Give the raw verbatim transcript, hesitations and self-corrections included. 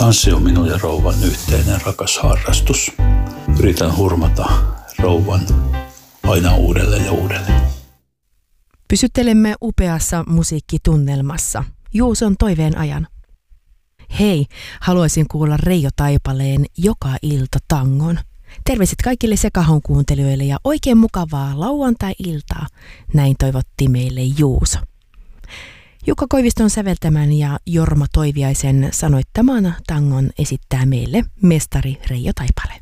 Tanssi on minun ja rouvan yhteinen rakas harrastus. Yritän hurmata rouvan aina uudelleen ja uudelleen. Pysyttelemme upeassa musiikkitunnelmassa. Juuson toiveen ajan. Hei, haluaisin kuulla Reijo Taipaleen Joka ilta tangon. Terveiset kaikille Sekahon kuuntelijoille ja oikein mukavaa lauantai-iltaa. Näin toivotti meille Juuso. Jukka Koiviston säveltämän ja Jorma Toiviaisen sanoittamana tangon esittää meille mestari Reijo Taipale.